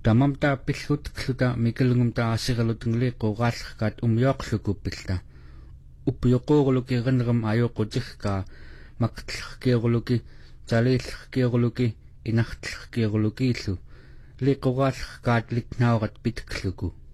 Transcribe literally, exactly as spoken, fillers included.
Tamam ta pillut kluta mikelungum ta asiralutungli qoqaallrkaat umyoqlukupilla. Upyoqoorluki renram ayoqutikka maqtllerkiorluki taliillerkiorluki inartlerkiorlukiillu liqoqaallrkaat litnaorat pitkluku.